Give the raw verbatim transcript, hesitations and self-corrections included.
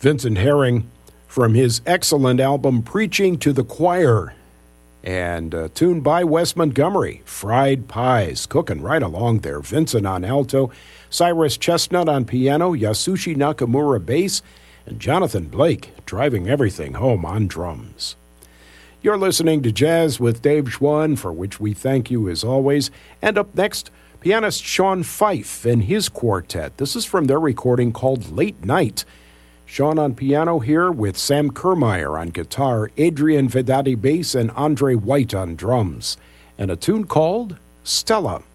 Vincent Herring from his excellent album Preaching to the Choir, and a tune by Wes Montgomery, Fried Pies, cooking right along there. Vincent on alto, Cyrus Chestnut on piano, Yasushi Nakamura bass, and Jonathan Blake driving everything home on drums. You're listening to Jazz with Dave Schwann, for which we thank you as always. And up next, pianist Sean Fife and his quartet. This is from their recording called Late Night. Sean on piano here with Sam Kermeyer on guitar, Adrian Vedati bass, and Andre White on drums. And a tune called Stella.